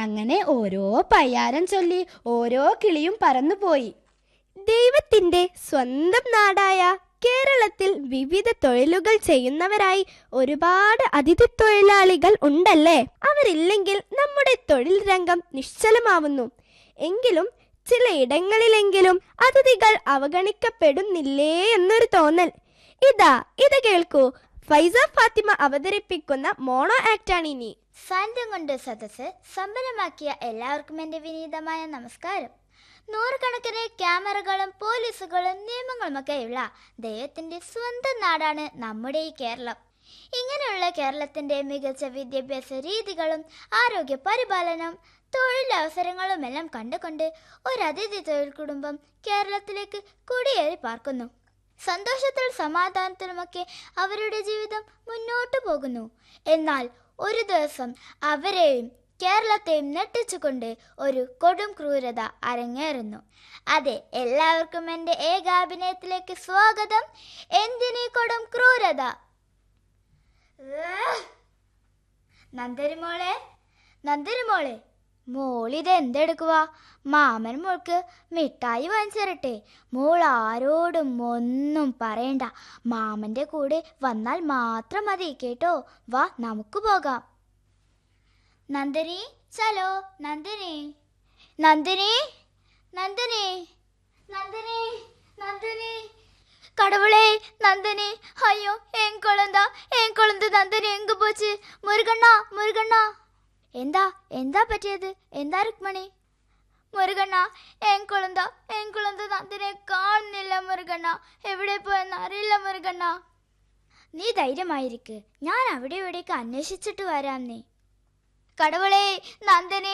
അങ്ങനെ ഓരോ പയ്യാരം ചൊല്ലി ഓരോ കിളിയും പറന്നുപോയി. ദൈവത്തിന്റെ സ്വന്തം നാടായ കേരളത്തിൽ വിവിധ തൊഴിലുകൾ ചെയ്യുന്നവരായി ഒരുപാട് അതിഥി തൊഴിലാളികൾ ഉണ്ടല്ലേ. അവരില്ലെങ്കിൽ നമ്മുടെ തൊഴിൽ രംഗം നിശ്ചലമാവുന്നു. എങ്കിലും ചിലയിടങ്ങളിലെങ്കിലും അതിഥികൾ അവഗണിക്കപ്പെടുന്നില്ലേ എന്നൊരു തോന്നൽ. ഇത് കേൾക്കൂ. ഫൈസ ഫാത്തിമ അവതരിപ്പിക്കുന്ന മോണോ ആക്ടാണിനി. സാന്നിധ്യം കൊണ്ട് സദസ്സ് സമ്പന്നമാക്കിയ എല്ലാവർക്കും എൻ്റെ വിനീതമായ നമസ്കാരം. നൂറുകണക്കിന് ക്യാമറകളും പോലീസുകളും നിയമങ്ങളുമൊക്കെയുള്ള ദൈവത്തിൻ്റെ സ്വന്തം നാടാണ് നമ്മുടെ ഈ കേരളം. ഇങ്ങനെയുള്ള കേരളത്തിൻ്റെ മികച്ച വിദ്യാഭ്യാസ രീതികളും ആരോഗ്യ പരിപാലനം തൊഴിലവസരങ്ങളുമെല്ലാം കണ്ടുകൊണ്ട് ഒരു അതിഥി തൊഴിൽ കുടുംബം കേരളത്തിലേക്ക് കുടിയേറി പാർക്കുന്നു. സന്തോഷത്തിൽ സമാധാനത്തിലുമൊക്കെ അവരുടെ ജീവിതം മുന്നോട്ടു പോകുന്നു. എന്നാൽ ഒരു ദിവസം അവരെയും കേരളത്തെയും നെട്ടിച്ചുകൊണ്ട് ഒരു കൊടും ക്രൂരത അരങ്ങേറുന്നു. അതെ, എല്ലാവർക്കും എൻ്റെ ഏകാഭിനയത്തിലേക്ക് സ്വാഗതം. എന്തിനീ കൊടും ക്രൂരത? നന്ദരിമോളെ, മോളിത് എന്തെടുക്കുക? മാമൻ മോൾക്ക് മിഠായി വാങ്ങിച്ചരട്ടെ. മോൾ ആരോടും ഒന്നും പറയണ്ട. മാമൻ്റെ കൂടെ വന്നാൽ മാത്രം മതി കേട്ടോ. വാ, നമുക്ക് പോകാം. നന്ദിനി, ചലോ. നന്ദിനി, നന്ദിനി, നന്ദിനി, നന്ദിനി, നന്ദിനി. கடவுளே, நந்தினி, ஐயோ, என் குழந்தை நந்தினி எங்க போச்சு? முருகண்ணா. എന്താ പറ്റിയത്? എന്താ രുക്മണി? മുരുകണ്ണ, എൻ കുളന്ത നന്ദിനെ കാണുന്നില്ല മുരുകണ്ണ. എവിടെ പോയെന്ന് അറിയില്ല മുരുകണ്ണ. നീ ധൈര്യമായിരിക്ക്, ഞാൻ അവിടെ ഇവിടേക്ക് അന്വേഷിച്ചിട്ട് വരാം. നീ കടവുളേ, നന്ദിനി.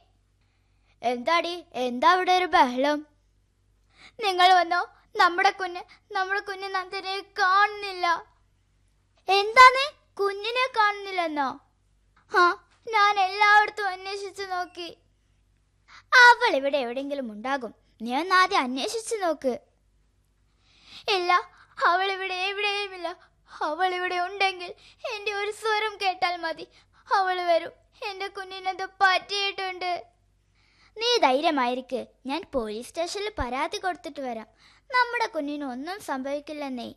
എന്താ ഇവിടെ ഒരു ബഹളം? നിങ്ങൾ വന്നോ? നമ്മുടെ കുഞ്ഞ് നന്ദിനെ കാണുന്നില്ല. എന്താന്ന്? കുഞ്ഞിനെ കാണുന്നില്ലെന്നോ? ഞാൻ എല്ലായിടത്തും അന്വേഷിച്ചു നോക്കി. അവൾ ഇവിടെ എവിടെയെങ്കിലും ഉണ്ടാകും. നീ ഒന്നാദ്യം അന്വേഷിച്ചു നോക്ക്. ഇല്ല, അവൾ ഇവിടെ എവിടെയുമില്ല. അവൾ ഇവിടെ ഉണ്ടെങ്കിൽ എൻ്റെ ഒരു സ്വരം കേട്ടാൽ മതി. അവൾ വരും. എൻ്റെ കുഞ്ഞിനെന്തോ പറ്റിയിട്ടുണ്ട്. നീ ധൈര്യമായിരിക്ക്, ഞാൻ പോലീസ് സ്റ്റേഷനിൽ പരാതി കൊടുത്തിട്ട് വരാം. നമ്മുടെ കുഞ്ഞിന് ഒന്നും സംഭവിക്കില്ലെന്നേ.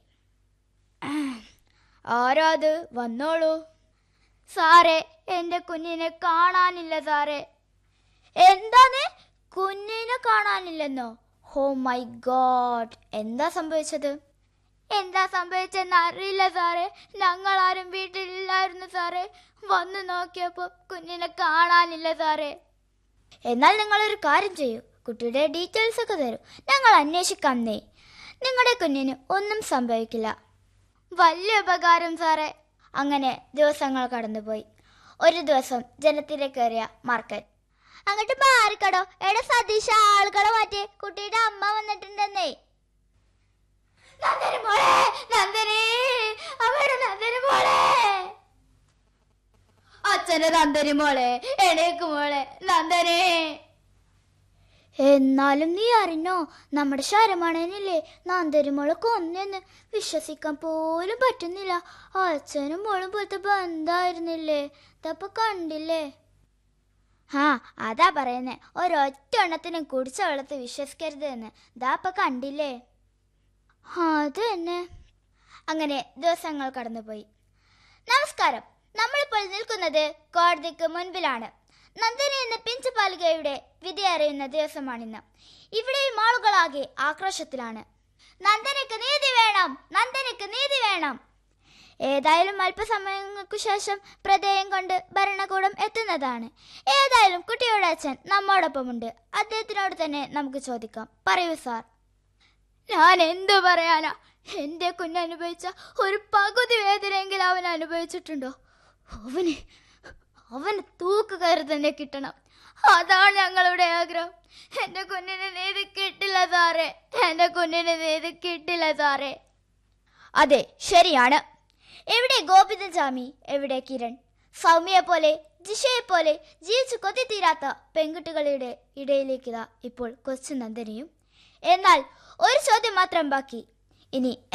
ആരാത്? വന്നോളൂ. സാറേ, എൻ്റെ കുഞ്ഞിനെ കാണാനില്ല സാറേ. എന്താന്ന്? കുഞ്ഞിനെ കാണാനില്ലെന്നോ? ഓ മൈ ഗോഡ്, എന്താ സംഭവിച്ചെന്ന് അറിയില്ല സാറേ. ഞങ്ങളാരും വീട്ടിലില്ലായിരുന്നു സാറേ. വന്നു നോക്കിയപ്പോൾ കുഞ്ഞിനെ കാണാനില്ല സാറേ. എന്നാൽ നിങ്ങളൊരു കാര്യം ചെയ്യൂ, കുട്ടിയുടെ ഡീറ്റെയിൽസ് ഒക്കെ തരൂ, ഞങ്ങൾ അന്വേഷിക്കാന്നേ. നിങ്ങളുടെ കുഞ്ഞിന് ഒന്നും സംഭവിക്കില്ല. വലിയ ഉപകാരം സാറേ. അങ്ങനെ ദിവസങ്ങൾ കടന്നുപോയി. ഒരു ദിവസം ജനത്തിലേക്കേറിയ മാർക്കറ്റ്. അങ്ങോട്ട് മാറിക്കടോ. എടാ സതീശ, ആളുകളെ മാറ്റി, കുട്ടിയുടെ അമ്മ വന്നിട്ടുണ്ടെന്നേ. അച്ഛനെ നന്ദനി മോളെ, എണീക്ക് മോളെ, നന്ദനെ. എന്നാലും നീ അറിഞ്ഞോ, നമ്മുടെ ശരമണനില്ലേ, നന്ദരിമോളെ കൊന്നെന്ന് വിശ്വസിക്കാൻ പോലും പറ്റുന്നില്ല. അച്ഛനും മോളും പോലത്തെ ബന്ധായിരുന്നില്ലേ? ഇതപ്പൊ കണ്ടില്ലേ? അതാ പറയുന്നേ, ഒരൊറ്റ എണ്ണത്തിനും കുടിച്ച വെള്ളത്ത് വിശ്വസിക്കരുത് എന്ന്. ഇതാപ്പൊ കണ്ടില്ലേ? അത് തന്നെ. അങ്ങനെ ദിവസങ്ങൾ കടന്നുപോയി. നമസ്കാരം. നമ്മളിപ്പോൾ നിൽക്കുന്നത് കോടതിക്ക് മുൻപിലാണ്. നന്ദിനി എന്ന പിഞ്ചു പാലികയുടെ വിധി അറിയുന്ന ദിവസമാണിന്ന്. ഇവിടെയും ആളുകളാകെ ആക്രോശത്തിലാണ്. നന്ദിനിക്ക് നീതി വേണം, നന്ദിനിക്ക് നീതി വേണം. ഏതായാലും അല്പസമയങ്ങൾക്കു ശേഷം പ്രദേയം കൊണ്ട് ഭരണകൂടം എത്തുന്നതാണ്. ഏതായാലും കുട്ടിയുടെ അച്ഛൻ നമ്മോടൊപ്പമുണ്ട്. അദ്ദേഹത്തിനോട് തന്നെ നമുക്ക് ചോദിക്കാം. പറയൂ സാർ. ഞാൻ എന്തു പറയാനാ? എൻ്റെ കുഞ്ഞനുഭവിച്ച ഒരു പകുതി വേദനയെങ്കിലും അവൻ അനുഭവിച്ചിട്ടുണ്ടോ? അവന് തൂക്കുകയറി തന്നെ കിട്ടണം. അതാണ് ഞങ്ങളുടെ ആഗ്രഹം. എൻ്റെ കുഞ്ഞിന് നീതി കിട്ടില്ല സാറേ, എൻ്റെ കുഞ്ഞിന് നീതി കിട്ടില്ല സാറേ. അതെ, ശരിയാണ്. എവിടെ ഗോപിനാഥ് സ്വാമി, എവിടെ കിരൺ? സൗമ്യയെ പോലെ, ജിഷയെ പോലെ ജീവിച്ചു കൊതി തീരാത്ത പെൺകുട്ടികളുടെ ഇടയിലേക്കിതാ ഇപ്പോൾ കൊച്ചു നന്ദനിയും. എന്നാൽ ഒരു ചോദ്യം മാത്രം ബാക്കി. ഇനി